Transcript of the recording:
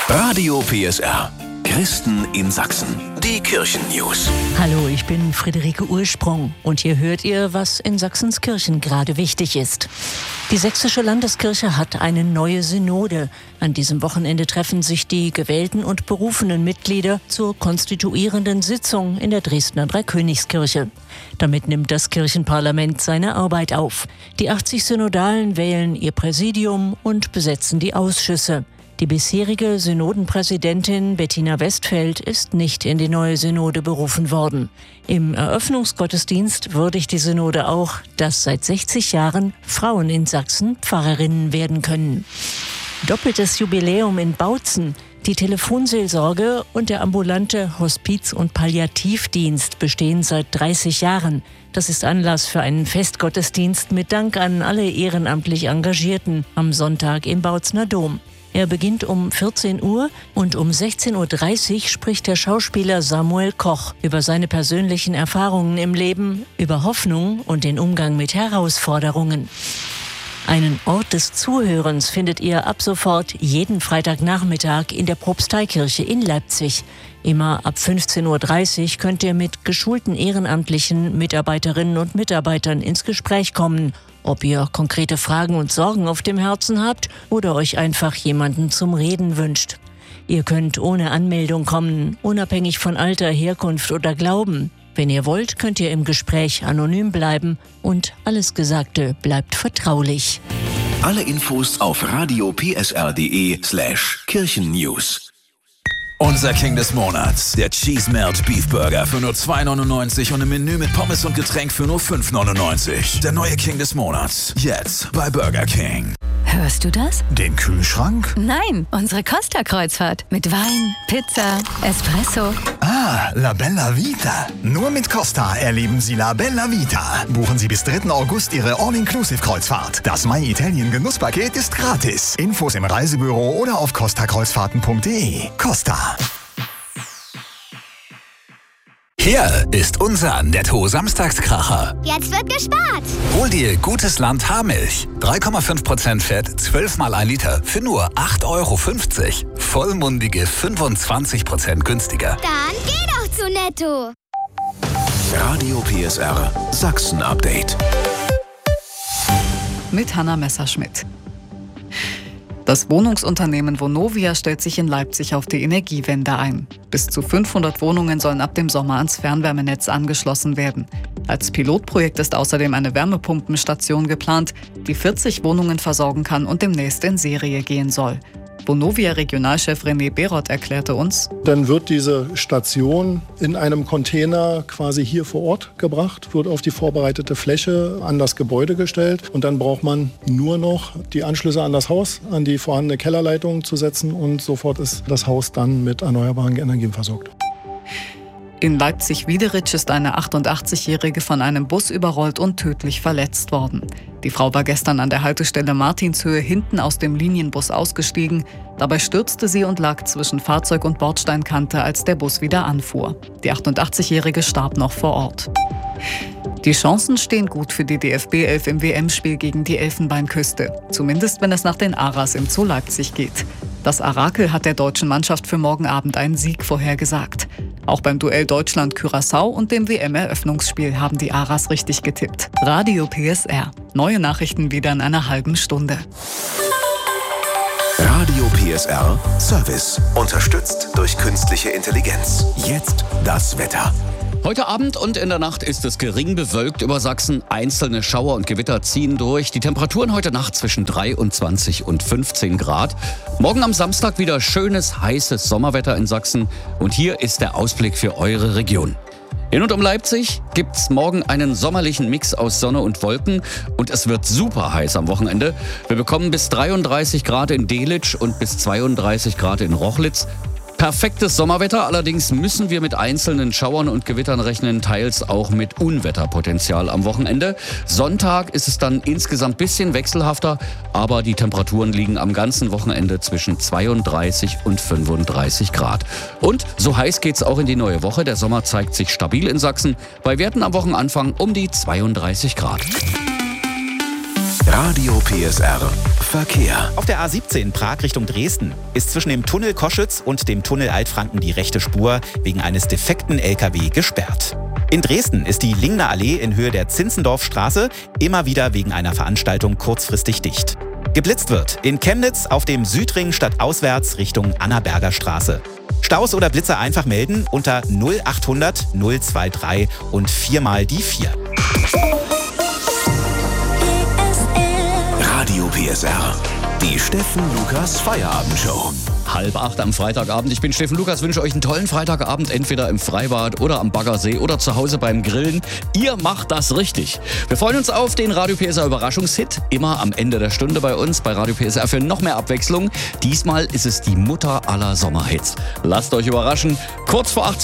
Radio PSR. Christen in Sachsen. Die Kirchen-News. Hallo, ich bin Friederike Ursprung und hier hört ihr, was in Sachsens Kirchen gerade wichtig ist. Die Sächsische Landeskirche hat eine neue Synode. An diesem Wochenende treffen sich die gewählten und berufenen Mitglieder zur konstituierenden Sitzung in der Dresdner Dreikönigskirche. Damit nimmt das Kirchenparlament seine Arbeit auf. Die 80 Synodalen wählen ihr Präsidium und besetzen die Ausschüsse. Die bisherige Synodenpräsidentin Bettina Westfeld ist nicht in die neue Synode berufen worden. Im Eröffnungsgottesdienst würdigt die Synode auch, dass seit 60 Jahren Frauen in Sachsen Pfarrerinnen werden können. Doppeltes Jubiläum in Bautzen. Die Telefonseelsorge und der ambulante Hospiz- und Palliativdienst bestehen seit 30 Jahren. Das ist Anlass für einen Festgottesdienst mit Dank an alle ehrenamtlich Engagierten am Sonntag im Bautzener Dom. Er beginnt um 14 Uhr und um 16.30 Uhr spricht der Schauspieler Samuel Koch über seine persönlichen Erfahrungen im Leben, über Hoffnung und den Umgang mit Herausforderungen. Einen Ort des Zuhörens findet ihr ab sofort jeden Freitagnachmittag in der Propsteikirche in Leipzig. Immer ab 15.30 Uhr könnt ihr mit geschulten ehrenamtlichen Mitarbeiterinnen und Mitarbeitern ins Gespräch kommen, ob ihr konkrete Fragen und Sorgen auf dem Herzen habt oder euch einfach jemanden zum Reden wünscht. Ihr könnt ohne Anmeldung kommen, unabhängig von Alter, Herkunft oder Glauben. Wenn ihr wollt, könnt ihr im Gespräch anonym bleiben und alles Gesagte bleibt vertraulich. Alle Infos auf radiopsr.de/Kirchennews. Unser King des Monats, der Cheese Melt Beef Burger für nur 2,99 und im Menü mit Pommes und Getränk für nur 5,99. Der neue King des Monats, jetzt bei Burger King. Hörst du das? Den Kühlschrank? Nein, unsere Costa-Kreuzfahrt. Mit Wein, Pizza, Espresso. Ah, La Bella Vita. Nur mit Costa erleben Sie La Bella Vita. Buchen Sie bis 3. August Ihre All-Inclusive-Kreuzfahrt. Das My Italien Genusspaket ist gratis. Infos im Reisebüro oder auf costakreuzfahrten.de. Costa. Hier ist unser Netto-Samstagskracher. Jetzt wird gespart. Hol dir gutes Land Haarmilch. 3,5% Fett, 12 mal 1 Liter für nur 8,50 €. Vollmundige 25% günstiger. Dann geh doch zu Netto. Radio PSR Sachsen-Update. Mit Hanna Messerschmidt. Das Wohnungsunternehmen Vonovia stellt sich in Leipzig auf die Energiewende ein. Bis zu 500 Wohnungen sollen ab dem Sommer ans Fernwärmenetz angeschlossen werden. Als Pilotprojekt ist außerdem eine Wärmepumpenstation geplant, die 40 Wohnungen versorgen kann und demnächst in Serie gehen soll. Vonovia-Regionalchef René Beroth erklärte uns: Dann wird diese Station in einem Container quasi hier vor Ort gebracht, wird auf die vorbereitete Fläche an das Gebäude gestellt und dann braucht man nur noch die Anschlüsse an das Haus, an die vorhandene Kellerleitung zu setzen und sofort ist das Haus dann mit erneuerbaren Energien versorgt. In Leipzig-Wiederitsch ist eine 88-Jährige von einem Bus überrollt und tödlich verletzt worden. Die Frau war gestern an der Haltestelle Martinshöhe hinten aus dem Linienbus ausgestiegen. Dabei stürzte sie und lag zwischen Fahrzeug und Bordsteinkante, als der Bus wieder anfuhr. Die 88-Jährige starb noch vor Ort. Die Chancen stehen gut für die DFB 11 im WM-Spiel gegen die Elfenbeinküste. Zumindest wenn es nach den Aras im Zoo Leipzig geht. Das Orakel hat der deutschen Mannschaft für morgen Abend einen Sieg vorhergesagt. Auch beim Duell Deutschland-Curaçao und dem WM-Eröffnungsspiel haben die Aras richtig getippt. Radio PSR. Neue Nachrichten wieder in einer halben Stunde. Radio PSR Service. Unterstützt durch künstliche Intelligenz. Jetzt das Wetter. Heute Abend und in der Nacht ist es gering bewölkt über Sachsen. Einzelne Schauer und Gewitter ziehen durch. Die Temperaturen heute Nacht zwischen 23 und 15 Grad. Morgen am Samstag wieder schönes, heißes Sommerwetter in Sachsen. Und hier ist der Ausblick für eure Region. In und um Leipzig gibt's morgen einen sommerlichen Mix aus Sonne und Wolken. Und es wird super heiß am Wochenende. Wir bekommen bis 33 Grad in Delitzsch und bis 32 Grad in Rochlitz. Perfektes Sommerwetter, allerdings müssen wir mit einzelnen Schauern und Gewittern rechnen, teils auch mit Unwetterpotenzial am Wochenende. Sonntag ist es dann insgesamt ein bisschen wechselhafter, aber die Temperaturen liegen am ganzen Wochenende zwischen 32 und 35 Grad. Und so heiß geht's auch in die neue Woche. Der Sommer zeigt sich stabil in Sachsen, bei Werten am Wochenanfang um die 32 Grad. Radio PSR Verkehr. Auf der A17 Prag Richtung Dresden ist zwischen dem Tunnel Koschütz und dem Tunnel Altfranken die rechte Spur wegen eines defekten LKW gesperrt. In Dresden ist die Lingner Allee in Höhe der Zinzendorfstraße immer wieder wegen einer Veranstaltung kurzfristig dicht. Geblitzt wird in Chemnitz auf dem Südring stadtauswärts Richtung Annaberger Straße. Staus oder Blitzer einfach melden unter 0800 023 und 4 mal die 4. Radio PSR. Die Steffen Lukas Feierabendshow. 7:30 am Freitagabend. Ich bin Steffen Lukas, wünsche euch einen tollen Freitagabend, entweder im Freibad oder am Baggersee oder zu Hause beim Grillen. Ihr macht das richtig. Wir freuen uns auf den Radio PSR Überraschungshit, immer am Ende der Stunde bei uns, bei Radio PSR für noch mehr Abwechslung. Diesmal ist es die Mutter aller Sommerhits. Lasst euch überraschen, kurz vor 18